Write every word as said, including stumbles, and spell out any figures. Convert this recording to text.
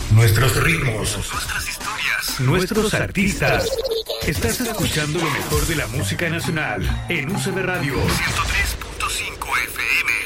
nuestros ritmos, nuestras historias, nuestros artistas. Estás escuchando lo mejor de la música nacional en U C B Radio ciento tres punto cinco F M.